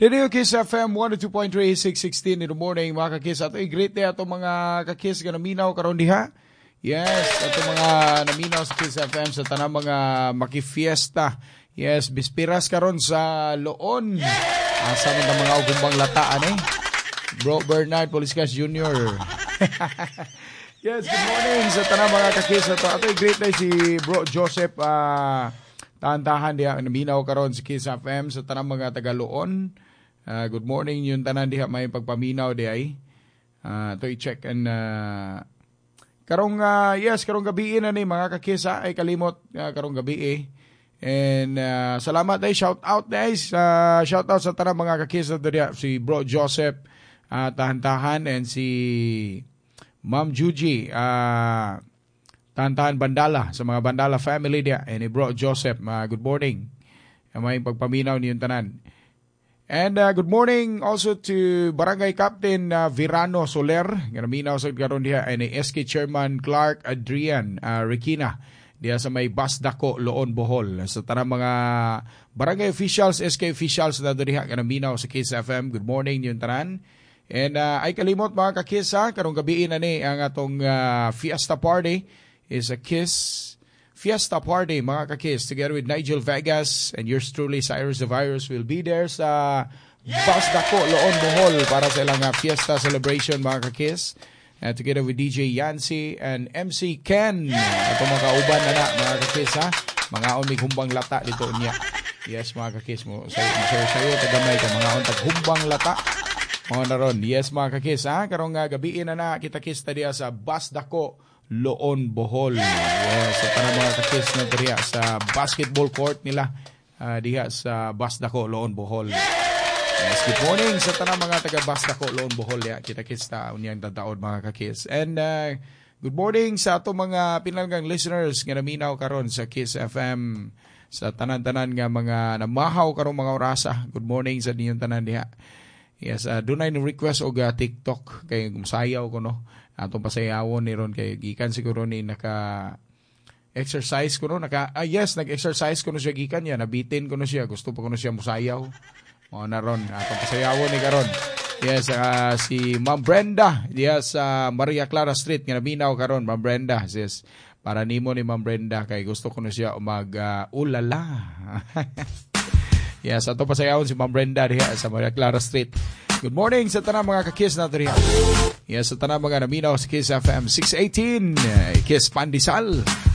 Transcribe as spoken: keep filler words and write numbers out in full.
Dito yung Kiss F M one oh two point three, six sixteen in the morning, mga kakis. Ato i-greet day ato mga kakis nga naminaw karon diha. Yes, ato mga naminaw sa Kiss F M sa tanang mga makifiesta. Yes, bispiras karon sa Loon. Asa man mga ugumbang lataan eh. Bro Bernard Poliscas Junior Yes, good morning sa tanang mga kakis. Ato, ato i-greet day si Bro Joseph uh, Tahan-tahan diha naminaw karon sa Kiss F M sa tanang mga taga Loon. Uh, good morning yung tanan diha may pagpaminaw di ay. Uh, to i-check and uh, karong uh, yes karong gabi na ni mga kakisa ay kalimot uh, karong gabi eh. And uh, salamat ay shout out guys. Uh, shout out sa tanang mga kakisa diha si Bro Joseph uh, Tahan-tahan and si Ma'am Juji uh, Tahan-tahan Bandala sa mga Bandala family diha and ni Bro Joseph uh, good morning. Uh, may pagpaminaw niyong tanan. And uh, good morning also to Barangay Captain uh, Virano Soler. Naminaw sa karon diha ay ni S K Chairman Clark Adrian uh, Requina diha sa may Basdako, Loon, Bohol. Sa tanang mga barangay officials, S K officials na diha naminaw sa Kiss F M. Good morning yung tanan. And uh, ay kalimot mga kakis ha, karong gabi na ni ang atong uh, fiesta party is a Kiss Fiesta Party, mga kakis, together with Nigel Vegas and yours truly, Cyrus the Virus, will be there sa Basdako, Loon, Bohol para sa ilang uh, fiesta celebration, mga kakis. Uh, together with D J Yancy and M C Ken. Ito mga kauban na na, mga kakis, ha? Mga on humbang lata dito niya. Yes, mga kakis mo. Sayo, sayo, sayo, tagamay ka, mga on humbang lata. Mga naron. Yes, mga kakis, ha? Karong uh, gabiin na na, kita kis tadiya sa Basdako, Loon, Bohol. Yes, so para mga kakis na diha sa basketball court nila uh, diha sa Basdako, Loon, Bohol. Yes, good morning sa tanang mga taga Basdako, Loon, Bohol. Ya, kita kis ta unyang tataon mga kakis. And uh, good morning sa ato mga pinalanggang listeners nga naminaw karon sa Kiss F M sa tanan-tanan nga mga namahaw karong mga orasa. Good morning sa ninyong tanan diha. Yes, uh, dunay ni request og uh, TikTok kay gumsayaw ko no. Atong pasayawon ni ron kay gikan siguro ni naka exercise ko no naka ah, yes nag-exercise ko no siya gikan niya nabitin ko no siya gusto pa ko no siya musayaw mo na ron atong pasayawon ni karon. Yes, uh, si Ma'am Brenda yes sa uh, Maria Clara Street nga naminaw karon Ma'am Brenda. Yes, para nimo ni Ma'am Brenda kay gusto ko no siya umag uh, ulala. Yes, atong pasayawon si Ma'am Brenda diha sa Maria Clara Street. Good morning sa tanang mga kakis na diha. Yes, sa tanang mga naminaw sa Kiss F M six eighteen, Kiss Pandesal.